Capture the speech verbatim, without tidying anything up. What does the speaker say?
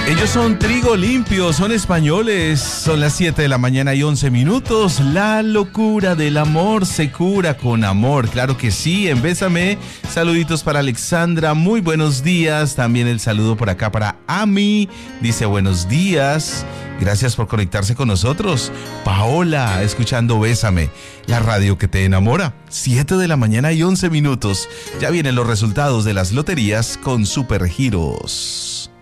Ellos son Trigo Limpio, son españoles, son las siete de la mañana y once minutos. La locura del amor se cura con amor, claro que sí. En Bésame, saluditos para Alexandra, muy buenos días. También el saludo por acá para Ami, dice buenos días. Gracias por conectarse con nosotros. Paola, escuchando Bésame, la radio que te enamora. siete de la mañana y once minutos. Ya vienen los resultados de las loterías con Supergiros.